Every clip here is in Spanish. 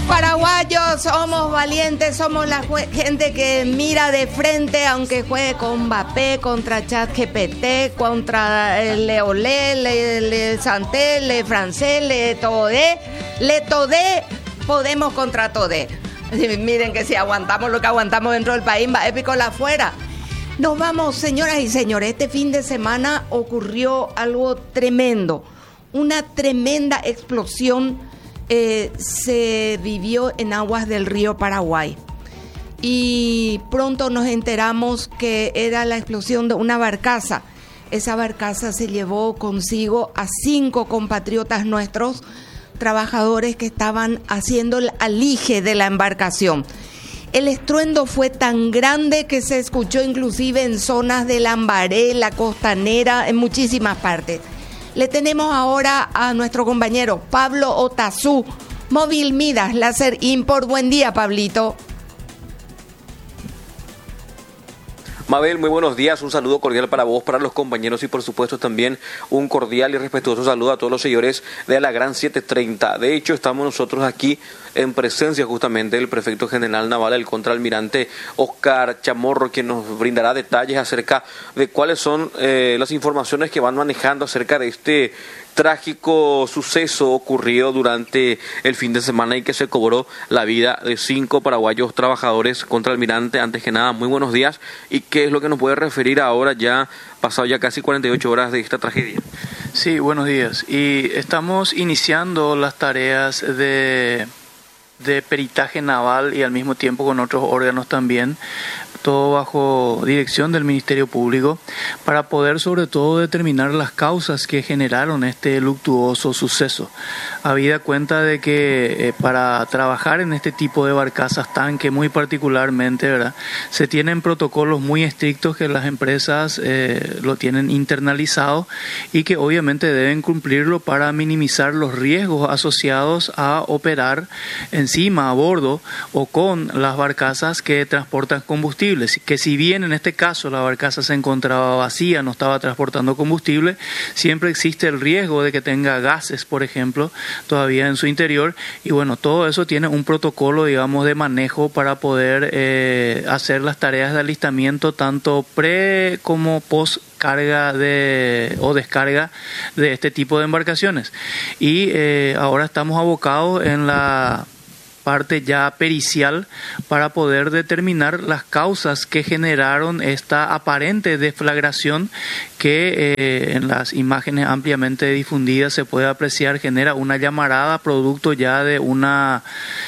paraguayos somos valientes, somos la gente que mira de frente, aunque juegue con Mbappé, contra ChatGPT, contra Leolé, le Santé, le Francés, le Todé, podemos contra Todé. Miren que si aguantamos lo que aguantamos dentro del país, va épico la afuera. Nos vamos, señoras y señores. Este fin de semana ocurrió algo tremendo, una tremenda explosión. Se vivió en aguas del río Paraguay y pronto nos enteramos que era la explosión de una barcaza. Esa barcaza se llevó consigo a 5 compatriotas nuestros, trabajadores que estaban haciendo el alige de la embarcación. El estruendo fue tan grande que se escuchó inclusive en zonas de Lambaré, la Costanera, en muchísimas partes. Le tenemos ahora a nuestro compañero Pablo Otazú, Móvil Midas, Láser Import. Buen día, Pablito. Mabel, muy buenos días, un saludo cordial para vos, para los compañeros y por supuesto también un cordial y respetuoso saludo a todos los seguidores de la Gran 730. De hecho, estamos nosotros aquí en presencia justamente del prefecto general naval, el contraalmirante Oscar Chamorro, quien nos brindará detalles acerca de cuáles son las informaciones que van manejando acerca de este trágico suceso ocurrido durante el fin de semana y que se cobró la vida de 5 paraguayos trabajadores. Contraalmirante, antes que nada, muy buenos días. ¿Y qué es lo que nos puede referir ahora, ya pasado ya casi 48 horas de esta tragedia? Sí, buenos días. Y estamos iniciando las tareas de peritaje naval y al mismo tiempo con otros órganos también, todo bajo dirección del Ministerio Público, para poder sobre todo determinar las causas que generaron este luctuoso suceso. Habida cuenta de que para trabajar en este tipo de barcazas tanque muy particularmente, ¿verdad?, se tienen protocolos muy estrictos que las empresas lo tienen internalizado y que obviamente deben cumplirlo para minimizar los riesgos asociados a operar encima, a bordo o con las barcazas que transportan combustible. Que si bien en este caso la barcaza se encontraba vacía, no estaba transportando combustible, siempre existe el riesgo de que tenga gases, por ejemplo, todavía en su interior, y bueno, todo eso tiene un protocolo, digamos, de manejo para poder hacer las tareas de alistamiento tanto pre como post carga o descarga de este tipo de embarcaciones. Y ahora estamos abocados en la parte ya pericial para poder determinar las causas que generaron esta aparente deflagración que en las imágenes ampliamente difundidas se puede apreciar, genera una llamarada producto ya de una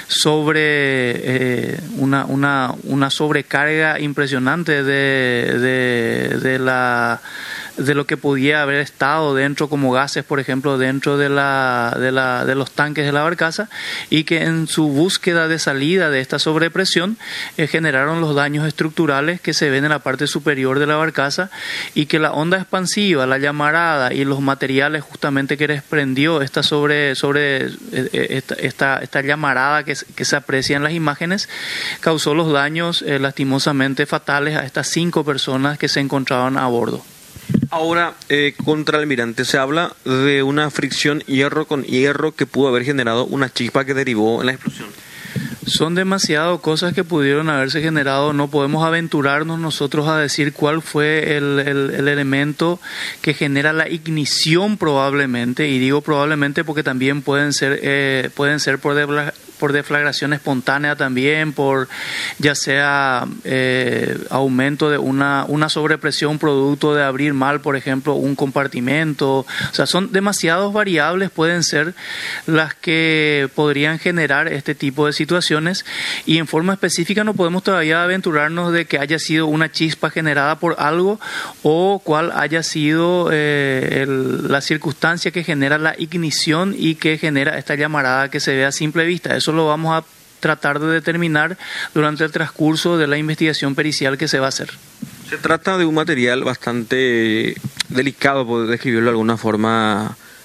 sobrecarga impresionante de lo que podía haber estado dentro como gases, por ejemplo, dentro de los tanques de la barcaza, y que en su búsqueda de salida de esta sobrepresión generaron los daños estructurales que se ven en la parte superior de la barcaza, y que la onda expansiva, la llamarada y los materiales justamente que desprendió esta llamarada que se aprecia en las imágenes causó los daños lastimosamente fatales a estas 5 personas que se encontraban a bordo. Ahora, contraalmirante, se habla de una fricción hierro con hierro que pudo haber generado una chispa que derivó en la explosión. Son demasiadas cosas que pudieron haberse generado. No podemos aventurarnos nosotros a decir cuál fue el elemento que genera la ignición probablemente, y digo probablemente porque también pueden ser por deflagración espontánea también, por ya sea aumento de una sobrepresión producto de abrir mal, por ejemplo, un compartimento. O sea, son demasiadas variables, pueden ser las que podrían generar este tipo de situaciones, y en forma específica no podemos todavía aventurarnos de que haya sido una chispa generada por algo o cuál haya sido la circunstancia que genera la ignición y que genera esta llamarada que se ve a simple vista. Eso lo vamos a tratar de determinar durante el transcurso de la investigación pericial que se va a hacer. Se trata de un material bastante delicado, por describirlo de alguna forma,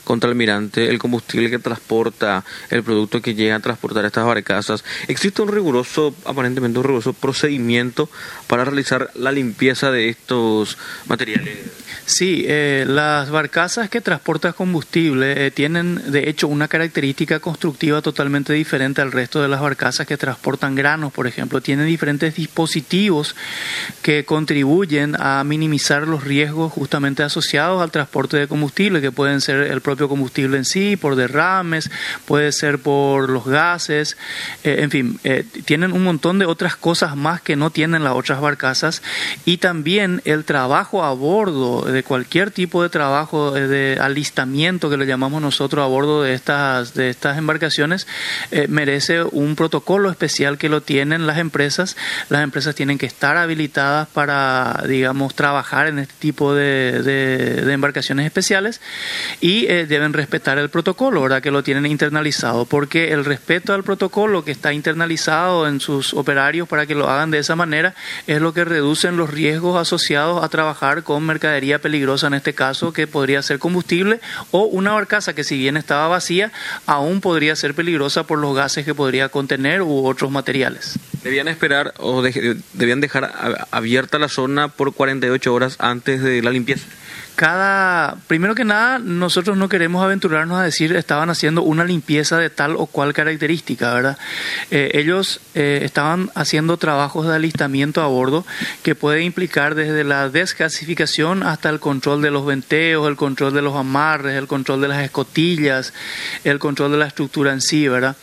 contra Almirante el combustible que transporta, el producto que llega a transportar estas barcazas. ¿Existe aparentemente un riguroso procedimiento para realizar la limpieza de estos materiales? Sí, las barcazas que transportan combustible tienen de hecho una característica constructiva totalmente diferente al resto de las barcazas que transportan granos, por ejemplo. Tienen diferentes dispositivos que contribuyen a minimizar los riesgos justamente asociados al transporte de combustible, que pueden ser el propio combustible en sí, por derrames, puede ser por los gases, en fin, tienen un montón de otras cosas más que no tienen las otras barcazas, y también el trabajo a bordo de cualquier tipo de trabajo de alistamiento que le llamamos nosotros a bordo de estas embarcaciones merece un protocolo especial que lo tienen las empresas. Las empresas tienen que estar habilitadas para, digamos, trabajar en este tipo de embarcaciones especiales y deben respetar el protocolo, ¿verdad? Que lo tienen internalizado, porque el respeto al protocolo que está internalizado en sus operarios para que lo hagan de esa manera es lo que reduce los riesgos asociados a trabajar con mercadería peligrosa, en este caso, que podría ser combustible, o una barcaza que, si bien estaba vacía, aún podría ser peligrosa por los gases que podría contener u otros materiales. ¿Debían esperar o debían dejar abierta la zona por 48 horas antes de la limpieza? Primero que nada, nosotros no queremos aventurarnos a decir estaban haciendo una limpieza de tal o cual característica, ¿verdad? Ellos estaban haciendo trabajos de alistamiento a bordo que puede implicar desde la desgasificación hasta el control de los venteos, el control de los amarres, el control de las escotillas, el control de la estructura en sí, ¿verdad?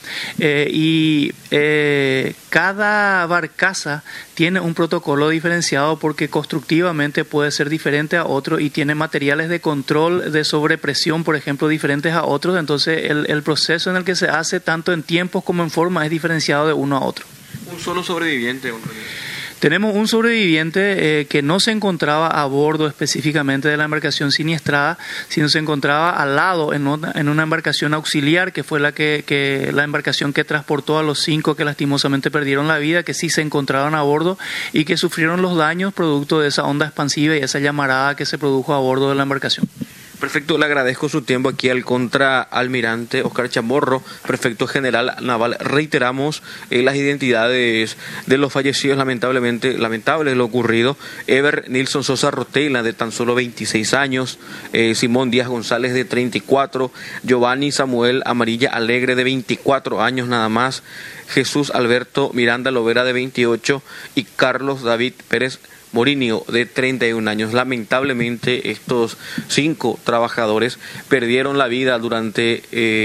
Cada barcaza tiene un protocolo diferenciado porque constructivamente puede ser diferente a otro y tiene materiales de control de sobrepresión, por ejemplo, diferentes a otros. Entonces el proceso en el que se hace, tanto en tiempos como en forma, es diferenciado de uno a otro. ¿Un solo sobreviviente? Tenemos un sobreviviente que no se encontraba a bordo específicamente de la embarcación siniestrada, sino se encontraba al lado en una embarcación auxiliar, que fue la embarcación que transportó a los 5 que lastimosamente perdieron la vida, que sí se encontraban a bordo y que sufrieron los daños producto de esa onda expansiva y esa llamarada que se produjo a bordo de la embarcación. Perfecto, le agradezco su tiempo aquí al contraalmirante Oscar Chamorro, prefecto general naval. Reiteramos las identidades de los fallecidos, lamentable lo ocurrido. Ever Nilson Sosa Rotela, de tan solo 26 años, Simón Díaz González, de 34, Giovanni Samuel Amarilla Alegre, de 24 años nada más, Jesús Alberto Miranda Lovera, de 28, y Carlos David Pérez Morinio, de 31 años. Lamentablemente estos 5 trabajadores perdieron la vida durante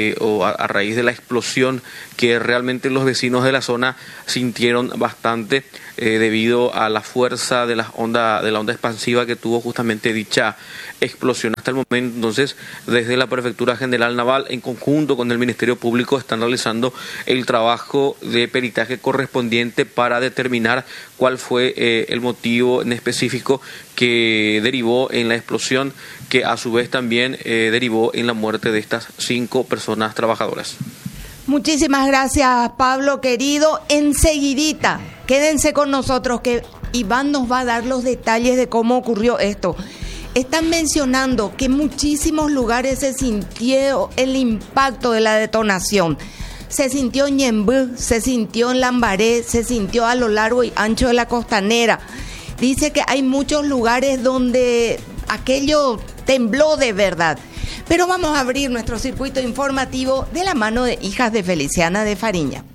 a raíz de la explosión que realmente los vecinos de la zona sintieron bastante debido a la fuerza de la onda expansiva que tuvo justamente dicha explosión. Hasta el momento, entonces, desde la Prefectura General Naval, en conjunto con el Ministerio Público, están realizando el trabajo de peritaje correspondiente para determinar cuál fue el motivo en específico que derivó en la explosión, que a su vez también derivó en la muerte de estas 5 personas trabajadoras. Muchísimas gracias, Pablo querido. Enseguidita, quédense con nosotros que Iván nos va a dar los detalles de cómo ocurrió esto. Están mencionando que en muchísimos lugares se sintió el impacto de la detonación. Se sintió en Ñembú, se sintió en Lambaré, se sintió a lo largo y ancho de la costanera. Dice que hay muchos lugares donde aquello tembló de verdad. Pero vamos a abrir nuestro circuito informativo de la mano de Hijas de Feliciana de Fariña.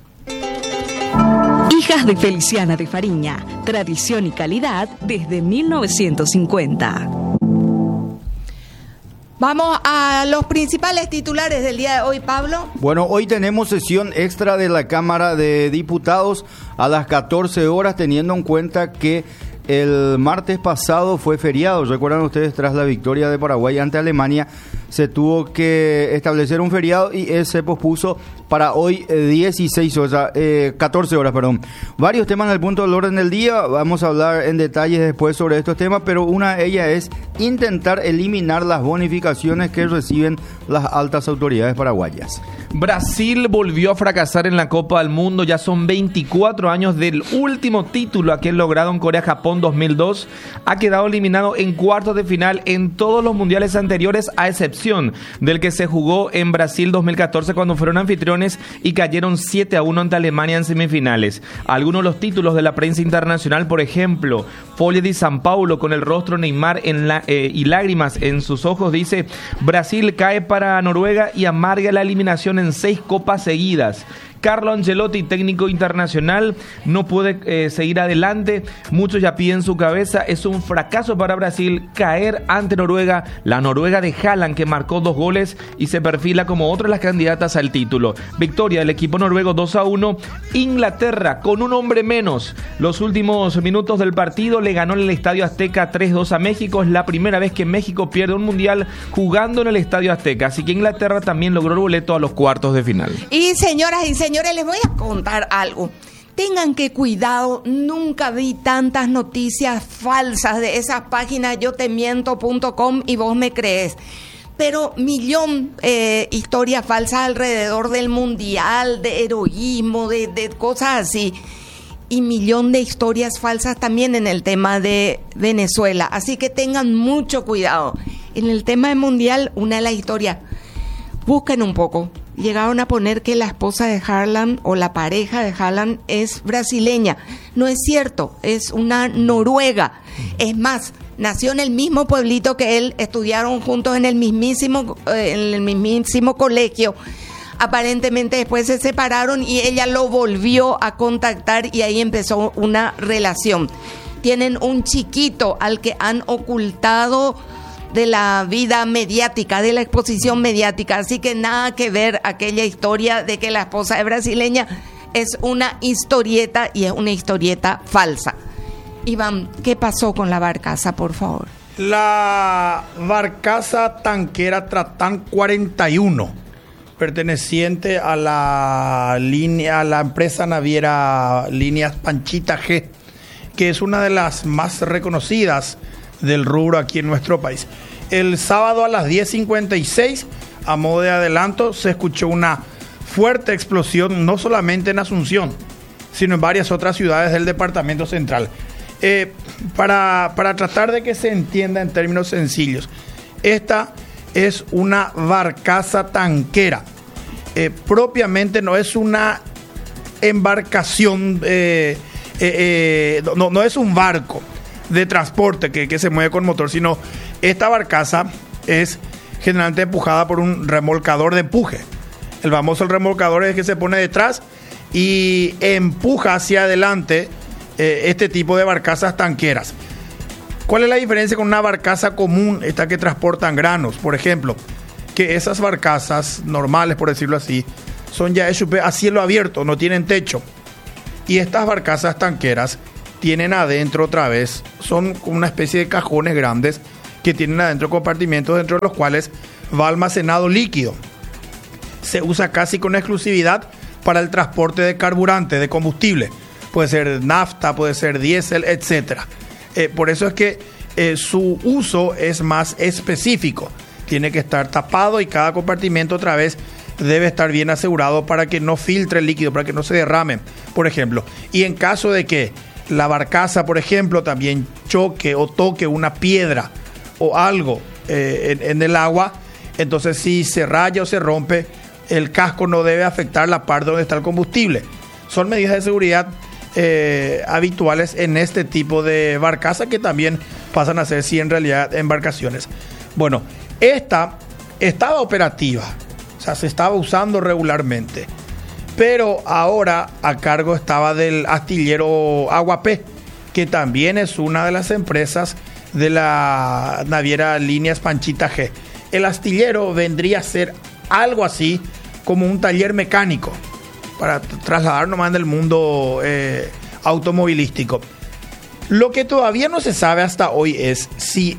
Hijas de Feliciana de Fariña, tradición y calidad desde 1950. Vamos a los principales titulares del día de hoy, Pablo. Bueno, hoy tenemos sesión extra de la Cámara de Diputados a las 14 horas, teniendo en cuenta que el martes pasado fue feriado. Recuerdan ustedes, tras la victoria de Paraguay ante Alemania, se tuvo que establecer un feriado y se pospuso para hoy 14 horas. Varios temas en el punto del orden del día. Vamos a hablar en detalles después sobre estos temas, pero una de ellas es intentar eliminar las bonificaciones que reciben las altas autoridades paraguayas. Brasil volvió a fracasar en la Copa del Mundo. Ya son 24 años del último título aquel logrado en Corea-Japón 2002. Ha quedado eliminado en cuartos de final en todos los mundiales anteriores, a excepción decepción del que se jugó en Brasil 2014 cuando fueron anfitriones y cayeron 7-1 ante Alemania en semifinales. Algunos de los títulos de la prensa internacional, por ejemplo, Folha de São Paulo, con el rostro Neymar y lágrimas en sus ojos, dice: Brasil cae para Noruega y amarga la eliminación en 6 copas seguidas. Carlo Ancelotti, técnico internacional, no puede seguir adelante. Muchos ya piden su cabeza. Es un fracaso para Brasil caer ante Noruega. La Noruega de Haaland, que marcó 2 goles y se perfila como otra de las candidatas al título. Victoria del equipo noruego 2-1. Inglaterra, con un hombre menos. Los últimos minutos del partido le ganó en el Estadio Azteca 3-2 a México. Es la primera vez que México pierde un mundial jugando en el Estadio Azteca. Así que Inglaterra también logró el boleto a los cuartos de final. Y señoras y señores, les voy a contar algo. Tengan que cuidado, nunca vi tantas noticias falsas de esas páginas yotemiento.com y vos me crees. Pero millón historias falsas alrededor del mundial, de heroísmo, de cosas así. Y millón de historias falsas también en el tema de Venezuela. Así que tengan mucho cuidado. En el tema del mundial, una de las historias, busquen un poco. Llegaron a poner que la esposa de Haaland o la pareja de Haaland es brasileña. No es cierto, es una noruega. Es más, nació en el mismo pueblito que él, estudiaron juntos en el mismísimo colegio. Aparentemente después se separaron y ella lo volvió a contactar y ahí empezó una relación. Tienen un chiquito al que han ocultado de la vida mediática, de la exposición mediática, así que nada que ver aquella historia de que la esposa es brasileña, es una historieta y es una historieta falsa. Iván, ¿qué pasó con la barcaza, por favor? La barcaza tanquera Tratán 41, perteneciente a la empresa naviera Líneas Panchita G, que es una de las más reconocidas del rubro aquí en nuestro país. El sábado a las 10:56, a modo de adelanto, se escuchó una fuerte explosión, no solamente en Asunción, sino en varias otras ciudades del departamento central. Para tratar de que se entienda en términos sencillos, esta es una barcaza tanquera. Propiamente no es una embarcación, no es un barco de transporte que se mueve con motor, sino esta barcaza es generalmente empujada por un remolcador de empuje. El famoso remolcador es el que se pone detrás y empuja hacia adelante este tipo de barcazas tanqueras. ¿Cuál es la diferencia con una barcaza común, esta que transportan granos, por ejemplo? Que esas barcazas normales, por decirlo así, son ya a cielo abierto, no tienen techo. Y estas barcazas tanqueras tienen adentro otra vez, son como una especie de cajones grandes que tienen adentro compartimentos dentro de los cuales va almacenado líquido. Se usa casi con exclusividad para el transporte de carburante, de combustible. Puede ser nafta, puede ser diésel, etc. Por eso es que su uso es más específico. Tiene que estar tapado y cada compartimento otra vez debe estar bien asegurado para que no filtre el líquido, para que no se derrame, por ejemplo. Y en caso de que la barcaza, por ejemplo, también choque o toque una piedra o algo en el agua, entonces si se raya o se rompe, el casco no debe afectar la parte donde está el combustible. Son medidas de seguridad habituales en este tipo de barcaza que también pasan a ser, sí, en realidad, embarcaciones. Bueno, esta estaba operativa, o sea, se estaba usando regularmente, pero ahora a cargo estaba del astillero Aguapé, que también es una de las empresas de la naviera Líneas Panchita G. El astillero vendría a ser algo así como un taller mecánico, para trasladar nomás del mundo automovilístico. Lo que todavía no se sabe hasta hoy es si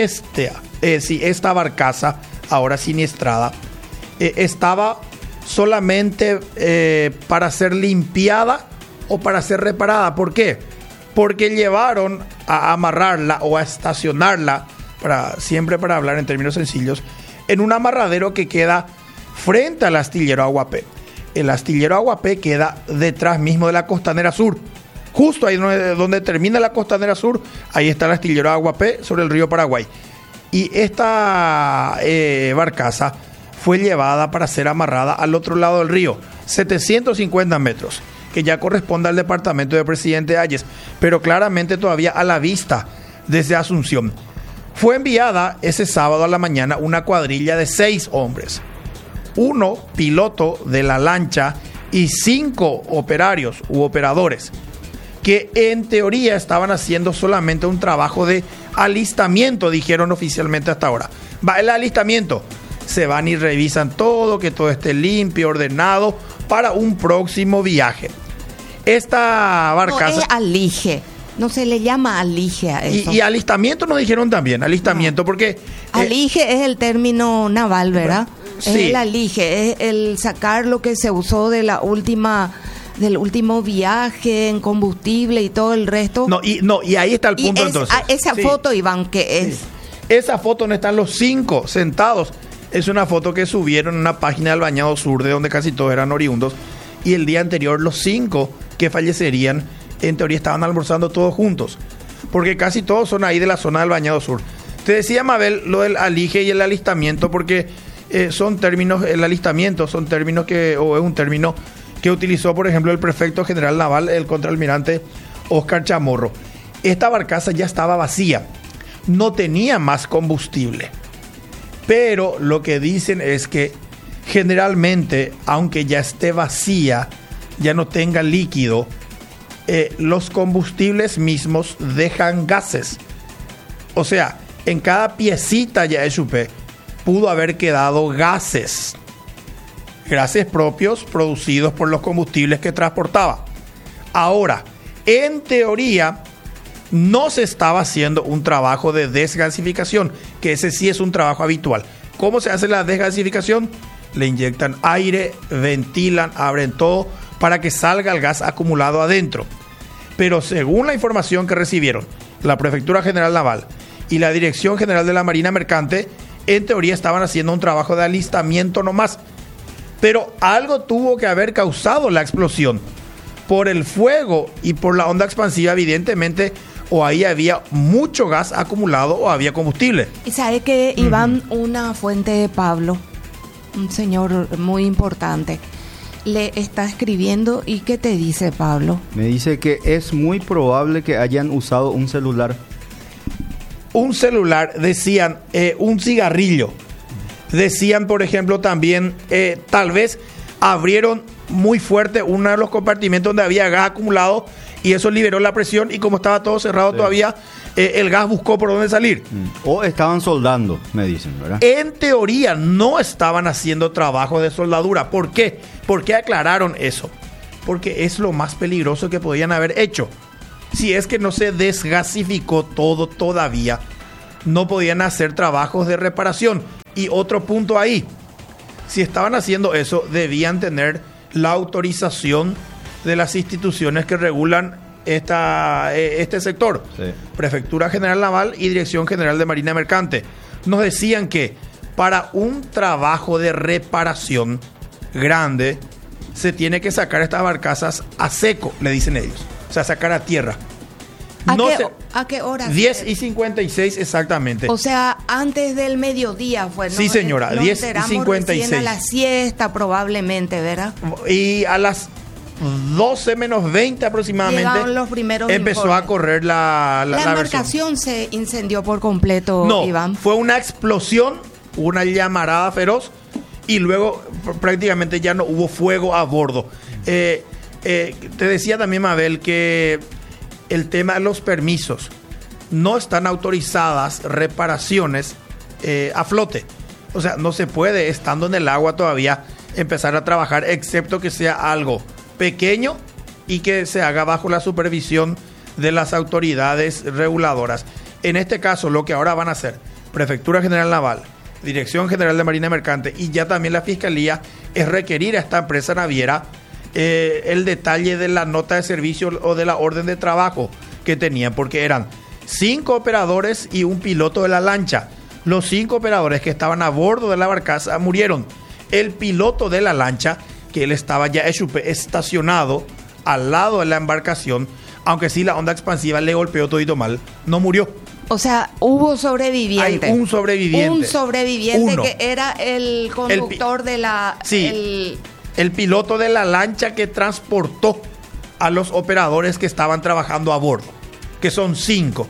esta barcaza, ahora siniestrada, estaba solamente para ser limpiada o para ser reparada. ¿Por qué? Porque llevaron a amarrarla o a estacionarla, siempre para hablar en términos sencillos, en un amarradero que queda frente al astillero Aguapé. El astillero Aguapé queda detrás mismo de la Costanera Sur. Justo ahí donde termina la Costanera Sur, ahí está el astillero Aguapé sobre el río Paraguay. Y esta barcaza fue llevada para ser amarrada al otro lado del río, 750 metros, que ya corresponde al departamento de Presidente Hayes, pero claramente todavía a la vista desde Asunción. Fue enviada ese sábado a la mañana una cuadrilla de 6 hombres, 1 piloto de la lancha y 5 operarios u operadores, que en teoría estaban haciendo solamente un trabajo de alistamiento, dijeron oficialmente hasta ahora. Va el alistamiento, se van y revisan todo, que todo esté limpio, ordenado, para un próximo viaje. Esta barcaza... No, es alige. No se le llama alige a eso. Y alistamiento nos dijeron también, alistamiento, porque... Alige es el término naval, ¿verdad? Sí. Es el alige, es el sacar lo que se usó de del último viaje en combustible y todo el resto. Y ahí está el punto entonces. Esa foto, Iván, ¿qué es? Esa foto donde están los 5 sentados, es una foto que subieron en una página del Bañado Sur, de donde casi todos eran oriundos, y el día anterior los 5 que fallecerían, en teoría estaban almorzando todos juntos, porque casi todos son ahí de la zona del Bañado Sur. Te decía, Mabel, lo del alige y el alistamiento, porque son términos, el alistamiento son términos o es un término que utilizó, por ejemplo, el prefecto general naval, el contraalmirante Oscar Chamorro. Esta barcaza ya estaba vacía, no tenía más combustible, pero lo que dicen es que generalmente, aunque ya esté vacía, ya no tenga líquido, los combustibles mismos dejan gases. O sea, en cada piecita ya SUP pudo haber quedado gases propios producidos por los combustibles que transportaba. Ahora, en teoría, no se estaba haciendo un trabajo de desgasificación, que ese sí es un trabajo habitual. ¿Cómo se hace la desgasificación? Le inyectan aire, ventilan, abren todo para que salga el gas acumulado adentro. Pero según la información que recibieron la Prefectura General Naval y la Dirección General de la Marina Mercante, en teoría estaban haciendo un trabajo de alistamiento nomás. Pero algo tuvo que haber causado la explosión. Por el fuego y por la onda expansiva, evidentemente, o ahí había mucho gas acumulado o había combustible. Y sabe que Iván, una fuente de Pablo, un señor muy importante, le está escribiendo. ¿Y qué te dice, Pablo? Me dice que es muy probable que hayan usado un celular. Un celular, decían, un cigarrillo. Decían, por ejemplo, también, tal vez abrieron muy fuerte uno de los compartimentos donde había gas acumulado y eso liberó la presión, y como estaba todo cerrado todavía, el gas buscó por dónde salir. O estaban soldando, me dicen, ¿verdad? En teoría no estaban haciendo trabajo de soldadura. ¿Por qué? ¿Por qué aclararon eso? Porque es lo más peligroso que podían haber hecho. Si es que no se desgasificó todo todavía, no podían hacer trabajos de reparación. Y otro punto ahí, si estaban haciendo eso, debían tener la autorización de las instituciones que regulan este sector. Sí. Prefectura General Naval y Dirección General de Marina Mercante. Nos decían que para un trabajo de reparación grande se tiene que sacar estas barcazas a seco, le dicen ellos. O sea, sacar a tierra. ¿A qué hora? 10:56 exactamente. O sea, antes del mediodía fue, ¿no? Sí, señora, 10:56. A la siesta probablemente, ¿verdad? Y a las 12 menos 20 aproximadamente los primeros empezó informes. A correr la embarcación se incendió por completo, no, Iván. Fue una explosión, una llamarada feroz y luego prácticamente ya no hubo fuego a bordo. Te decía también, Mabel, que el tema de los permisos, no están autorizadas reparaciones a flote. O sea, no se puede, estando en el agua todavía, empezar a trabajar, excepto que sea algo pequeño y que se haga bajo la supervisión de las autoridades reguladoras. En este caso, lo que ahora van a hacer Prefectura General Naval, Dirección General de Marina Mercante y ya también la Fiscalía, es requerir a esta empresa naviera el detalle de la nota de servicio o de la orden de trabajo que tenían, porque eran 5 operadores y un piloto de la lancha. Los 5 operadores que estaban a bordo de la barcaza murieron. El piloto de la lancha, que él estaba ya estacionado al lado de la embarcación, aunque sí la onda expansiva le golpeó todito mal, no murió. O sea, hubo sobreviviente. Hay un sobreviviente. Un sobreviviente Uno. que era el conductor de la... Sí, el piloto de la lancha que transportó a los operadores que estaban trabajando a bordo, que son 5.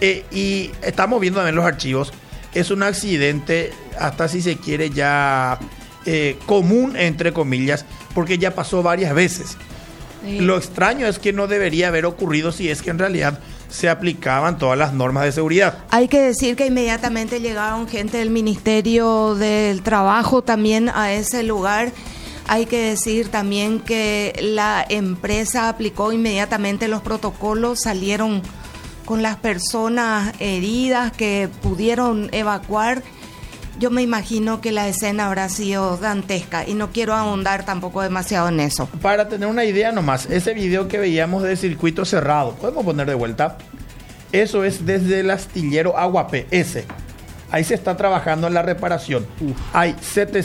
Y estamos viendo también los archivos. Es un accidente, hasta si se quiere ya común, entre comillas, porque ya pasó varias veces. Sí. Lo extraño es que no debería haber ocurrido si es que en realidad se aplicaban todas las normas de seguridad. Hay que decir que inmediatamente llegaron gente del Ministerio del Trabajo también a ese lugar. Hay que decir también que la empresa aplicó inmediatamente los protocolos, salieron con las personas heridas que pudieron evacuar. Yo me imagino que la escena habrá sido dantesca y no quiero ahondar tampoco demasiado en eso. Para tener una idea nomás, ese video que veíamos de circuito cerrado, ¿podemos poner de vuelta? Eso es desde el astillero Aguapé, ese. Ahí se está trabajando en la reparación. Hay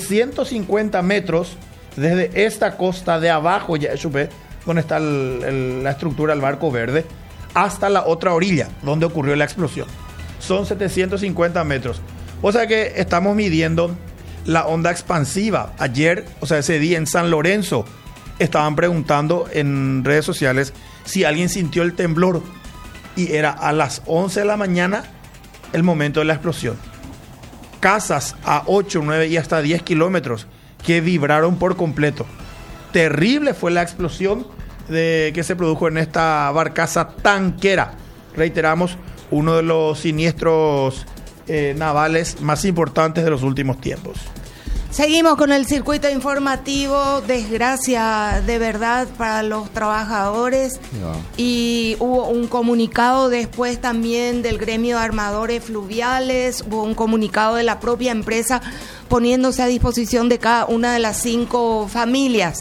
750 metros desde esta costa de abajo, ya supe, donde está la estructura del barco verde, hasta la otra orilla, donde ocurrió la explosión. Son 750 metros. O sea que estamos midiendo la onda expansiva. Ayer, o sea, ese día en San Lorenzo, estaban preguntando en redes sociales si alguien sintió el temblor. Y era a las 11 de la mañana el momento de la explosión. Casas a 8, 9 y hasta 10 kilómetros que vibraron por completo. Terrible fue la explosión que se produjo en esta barcaza tanquera. Reiteramos, uno de los siniestros navales más importantes de los últimos tiempos. Seguimos con el circuito informativo. Desgracia de verdad para los trabajadores. Y hubo un comunicado después también del gremio de armadores fluviales, hubo un comunicado de la propia empresa poniéndose a disposición de cada una de las 5 familias.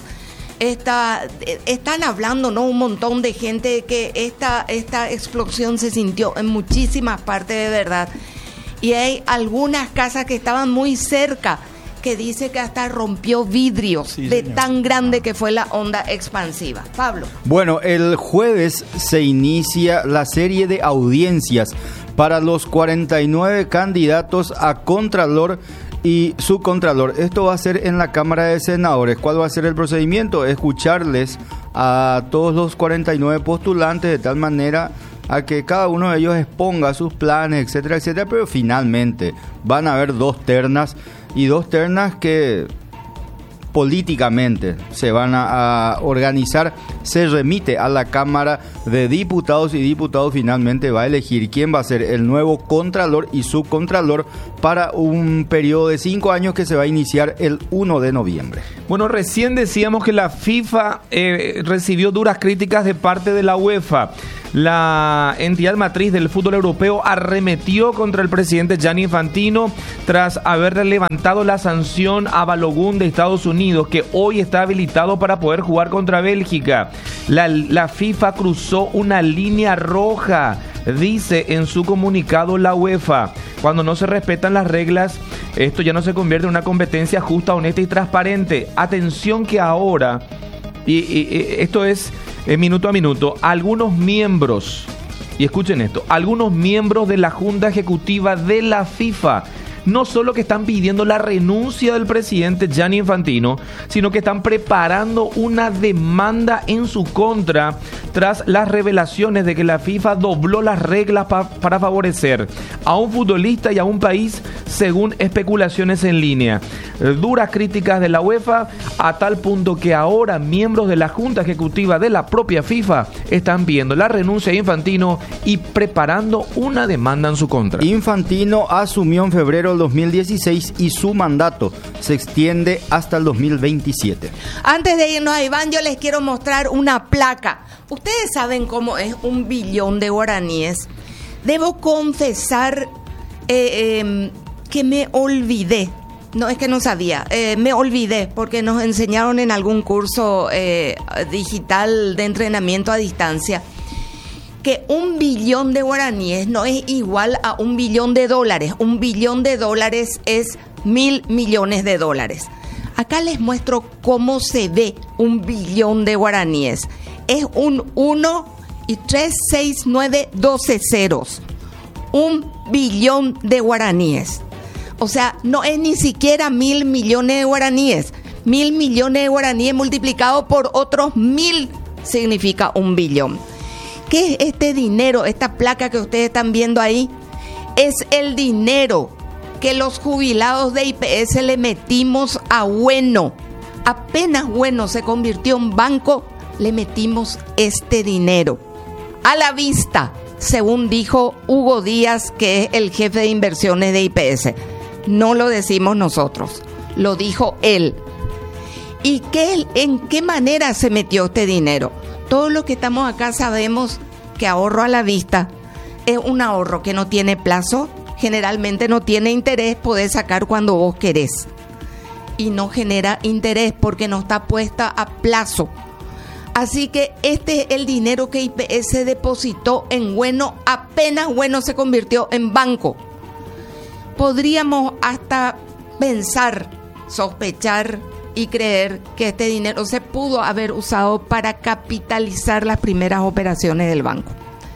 Están hablando, ¿no?, un montón de gente que esta explosión se sintió en muchísimas partes de verdad. Y hay algunas casas que estaban muy cerca, que dice que hasta rompió vidrios, sí, de señor, tan grande que fue la onda expansiva. Pablo. Bueno, el jueves se inicia la serie de audiencias para los 49 candidatos a Contralor y Subcontralor. Esto va a ser en la Cámara de Senadores. ¿Cuál va a ser el procedimiento? Escucharles a todos los 49 postulantes de tal manera a que cada uno de ellos exponga sus planes, etcétera, etcétera, pero finalmente van a haber 2 ternas y 2 ternas que políticamente se van a organizar. Se remite a la Cámara de Diputados y Diputados finalmente va a elegir quién va a ser el nuevo Contralor y Subcontralor para un periodo de 5 años que se va a iniciar el 1 de noviembre. Bueno, recién decíamos que la FIFA recibió duras críticas de parte de la UEFA. La entidad matriz del fútbol europeo arremetió contra el presidente Gianni Infantino tras haber levantado la sanción a Balogun de Estados Unidos, que hoy está habilitado para poder jugar contra Bélgica. La FIFA cruzó una línea roja, dice en su comunicado la UEFA. Cuando no se respetan las reglas, esto ya no se convierte en una competencia justa, honesta y transparente. Atención que ahora, y esto es minuto a minuto, algunos miembros, y escuchen esto, algunos miembros de la Junta Ejecutiva de la FIFA no solo que están pidiendo la renuncia del presidente Gianni Infantino, sino que están preparando una demanda en su contra tras las revelaciones de que la FIFA dobló las reglas para favorecer a un futbolista y a un país, según especulaciones en línea. Duras críticas de la UEFA, a tal punto que ahora miembros de la Junta Ejecutiva de la propia FIFA están pidiendo la renuncia de Infantino y preparando una demanda en su contra. Infantino asumió en febrero del 2016 y su mandato se extiende hasta el 2027. Antes de irnos a Iván, yo les quiero mostrar una placa. Ustedes saben cómo es 1 billón de guaraníes. Debo confesar que me olvidé. No, es que no sabía. Me olvidé porque nos enseñaron en algún curso digital de entrenamiento a distancia que 1 billón de guaraníes no es igual a 1 billón de dólares. 1 billón de dólares es 1.000 millones de dólares. Acá les muestro cómo se ve 1 billón de guaraníes. Es un 1 y 3, 6, 9, 12 ceros. 1 billón de guaraníes. O sea, no es ni siquiera 1.000 millones de guaraníes. 1.000 millones de guaraníes multiplicado por otros 1.000 significa 1 billón. ¿Qué es este dinero? Esta placa que ustedes están viendo ahí es el dinero que los jubilados de IPS le metimos a Bueno. Apenas Bueno se convirtió en banco, le metimos este dinero a la vista, según dijo Hugo Díaz, que es el jefe de inversiones de IPS. No lo decimos nosotros, lo dijo él. ¿Y en qué manera se metió este dinero? Todos los que estamos acá sabemos que ahorro a la vista es un ahorro que no tiene plazo, generalmente no tiene interés, podés sacar cuando vos querés. Y no genera interés porque no está puesta a plazo. Así que este es el dinero que IPS depositó en Bueno, apenas Bueno se convirtió en banco. Podríamos hasta pensar, sospechar y creer que este dinero se pudo haber usado para capitalizar las primeras operaciones del banco.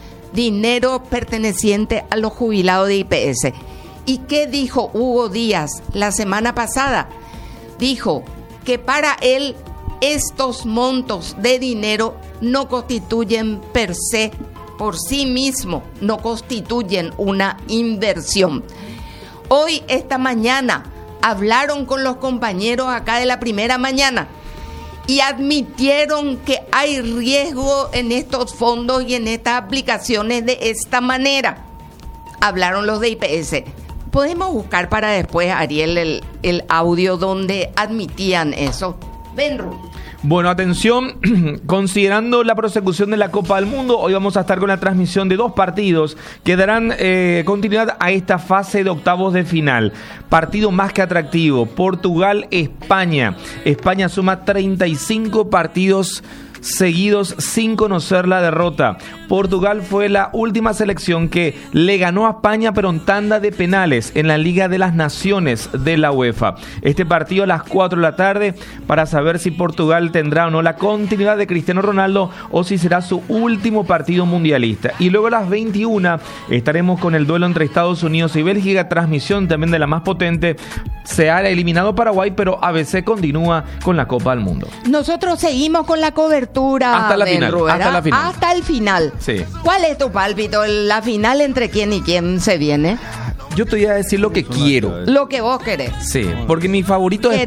Dinero perteneciente a los jubilados de IPS. ¿Y qué dijo Hugo Díaz la semana pasada? Dijo que para él estos montos de dinero no constituyen per se, por sí mismo, no constituyen una inversión. Hoy, esta mañana, hablaron con los compañeros acá de la primera mañana y admitieron que hay riesgo en estos fondos y en estas aplicaciones de esta manera. Hablaron los de IPS. Podemos buscar para después, Ariel, el audio donde admitían eso. Ven, Ru. Bueno, atención, considerando la prosecución de la Copa del Mundo, hoy vamos a estar con la transmisión de 2 partidos que darán continuidad a esta fase de octavos de final. Partido más que atractivo, Portugal-España. España suma 35 partidos seguidos sin conocer la derrota. Portugal fue la última selección que le ganó a España, pero en tanda de penales en la Liga de las Naciones de la UEFA. Este partido a las 4 de la tarde para saber si Portugal tendrá o no la continuidad de Cristiano Ronaldo o si será su último partido mundialista. Y luego a las 21 estaremos con el duelo entre Estados Unidos y Bélgica, transmisión también de la más potente. Se ha eliminado Paraguay, pero ABC continúa con la Copa del Mundo. Nosotros seguimos con la cobertura hasta la final, hasta el final. Sí. ¿Cuál es tu pálpito? ¿La final entre quién y quién se viene? Yo te voy a decir lo que quiero. Lo que vos querés. Sí, porque mi favorito es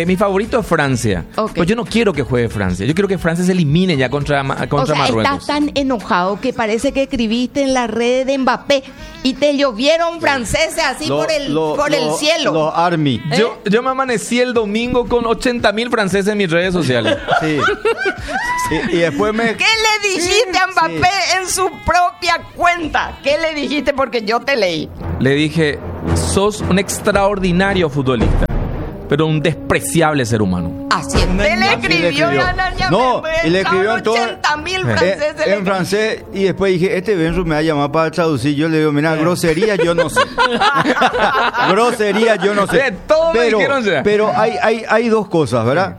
Francia. Okay. Pues yo no quiero que juegue Francia. Yo quiero que Francia se elimine ya contra Marruecos. Estás tan enojado que parece que escribiste en la red de Mbappé y te llovieron franceses así por el cielo. Los Army. Yo me amanecí el domingo con 80.000 franceses en mis redes sociales. Sí. Y después ¿Qué le dijiste a Mbappé en su propia cuenta? ¿Qué le dijiste? Porque yo te leí. Le dije, sos un extraordinario futbolista, pero un despreciable ser humano. Así es. Le escribió y le escribió 80.000 franceses. En francés, y después dije, este Benzo me va a llamar para traducir. Yo le digo, mira, grosería yo no sé. Grosería yo no sé. Pero hay 2 cosas, ¿verdad?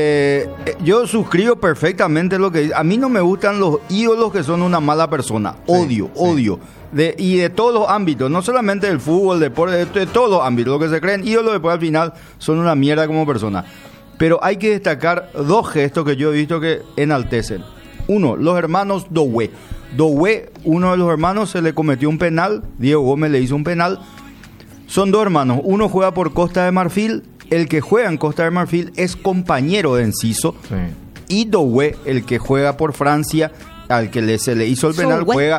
Yo suscribo perfectamente lo que dice. A mí no me gustan los ídolos que son una mala persona. Odio. Y de todos los ámbitos, no solamente del fútbol, deporte, de todos los ámbitos. Lo que se creen ídolos después al final son una mierda como persona. Pero hay que destacar 2 gestos que yo he visto que enaltecen. Uno, los hermanos Doué. Doué, uno de los hermanos, se le cometió un penal. Diego Gómez le hizo un penal. Son 2 hermanos. Uno juega por Costa de Marfil. El que juega en Costa de Marfil es compañero de Enciso. Sí. Y Doué, el que juega por Francia, al que se le hizo el penal, juega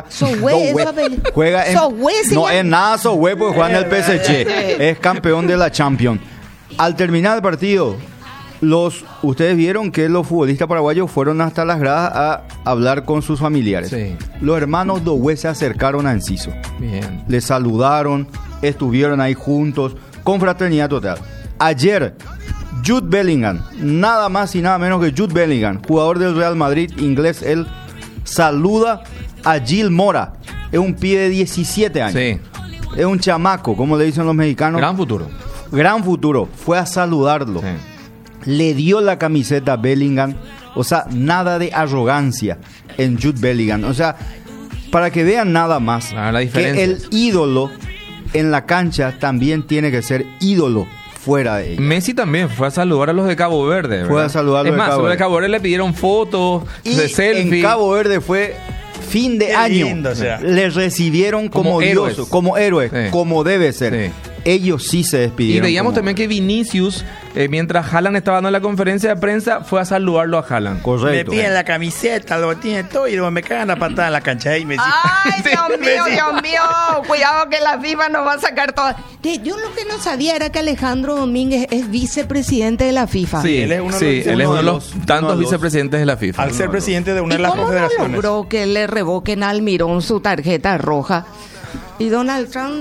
en... No es nada Soué porque juega en el PSG. Es campeón de la Champions. Al terminar el partido, ustedes vieron que los futbolistas paraguayos fueron hasta las gradas a hablar con sus familiares. Sí. Los hermanos Doué se acercaron a Enciso. Bien. Le saludaron, estuvieron ahí juntos, con fraternidad total. Ayer, Jude Bellingham, nada más y nada menos que Jude Bellingham, jugador del Real Madrid, inglés él, saluda a Gil Mora. Es un pibe de 17 años. Sí. Es un chamaco, como le dicen los mexicanos. Gran futuro. Fue a saludarlo. Sí. Le dio la camiseta a Bellingham. O sea, nada de arrogancia en Jude Bellingham. O sea, para que vean nada más La que diferencia. el ídolo en la cancha también tiene que ser ídolo fuera de ella. Messi también fue a saludar a los de Cabo Verde, ¿verdad? Fue a saludar a los es de más, Cabo los de Verde. Cabo Verde le pidieron fotos Y de selfie. en Cabo Verde fue fin de Qué año. lindo, o sea. Le recibieron como, Como héroes. diosos, como héroes, Sí. como debe ser. Sí. Ellos sí se Y despidieron. veíamos como- también que Vinicius, mientras Haaland estaba dando la conferencia de prensa, fue a saludarlo a Haaland. Me Correcto. piden la camiseta, lo tienen todo y luego me cagan la patada en la cancha y me dicen, Ay, Dios mío, cuidado que la FIFA nos va a sacar todas. Yo lo que no sabía era que Alejandro Domínguez es vicepresidente de la FIFA. Sí, él es uno de sí, los- él es uno uno de de los los- tantos uno de los- vicepresidentes de la FIFA. al ser presidente de una ¿Y de las cómo no confederaciones. logró que le revoquen a Almirón su tarjeta roja? Y Donald Trump...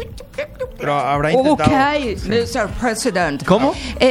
Pero habrá intentado. Ok, Mr. President. ¿Cómo?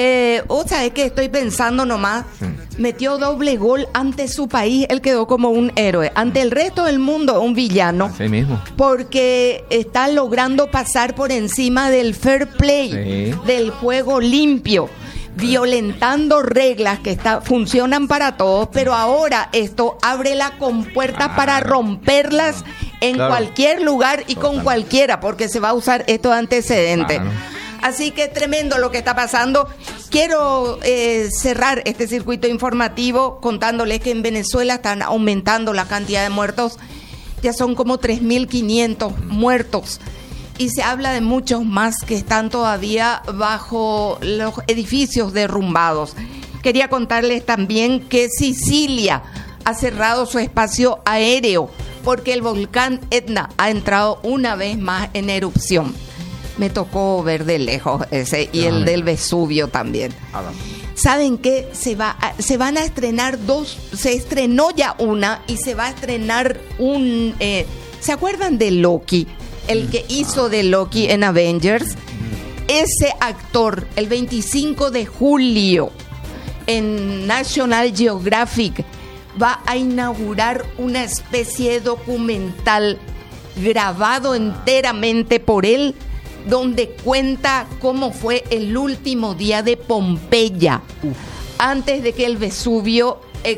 O sea, es que estoy pensando nomás. Metió doble gol ante su país. Él quedó como un héroe. Ante el resto del mundo, un villano. Sí mismo. Porque está logrando pasar por encima del fair play, Sí. del juego limpio, violentando reglas que funcionan para todos, pero ahora esto abre la compuerta para romperlas en Claro. cualquier lugar y con cualquiera, porque se va a usar esto de antecedente. Claro. Así que tremendo lo que está pasando. Quiero cerrar este circuito informativo contándoles que en Venezuela están aumentando la cantidad de muertos. Ya son como 3.500 muertos. Y se habla de muchos más que están todavía bajo los edificios derrumbados. Quería contarles también que Sicilia ha cerrado su espacio aéreo porque el volcán Etna ha entrado una vez más en erupción. Me tocó ver de lejos ese y el del Vesubio también. ¿Saben qué? Se van a estrenar dos, se estrenó ya una y se va a estrenar un... ¿se acuerdan de Loki? El que hizo de Loki en Avengers. Ese actor, el 25 de julio, en National Geographic, va a inaugurar una especie de documental grabado enteramente por él, donde cuenta cómo fue el último día de Pompeya, antes de que el Vesubio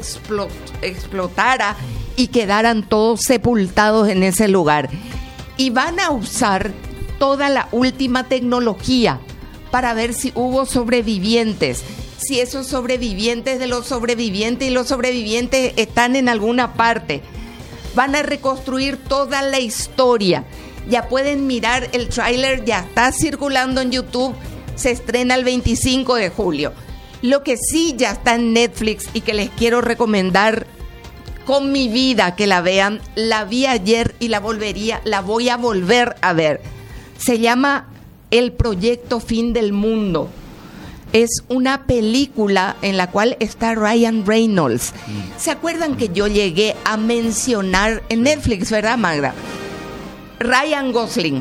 explotara y quedaran todos sepultados en ese lugar. Y van a usar toda la última tecnología para ver si hubo sobrevivientes, si esos sobrevivientes de los sobrevivientes y los sobrevivientes están en alguna parte. Van a reconstruir toda la historia. Ya pueden mirar el tráiler, ya está circulando en YouTube, se estrena el 25 de julio. Lo que sí ya está en Netflix y que les quiero recomendar con mi vida que la vean, la vi ayer y la voy a volver a ver. Se llama El Proyecto Fin del Mundo. Es una película en la cual está Ryan Reynolds. ¿Se acuerdan que yo llegué a mencionar en Netflix, verdad, Magda? Ryan Gosling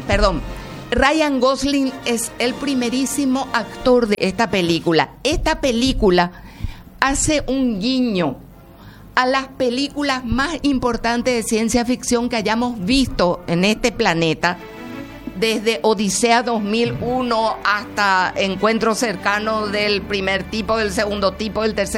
es el primerísimo actor de esta película. Esta película hace un guiño a las películas más importantes de ciencia ficción que hayamos visto en este planeta, desde Odisea 2001 hasta Encuentro Cercano del primer tipo, del segundo tipo, del tercer.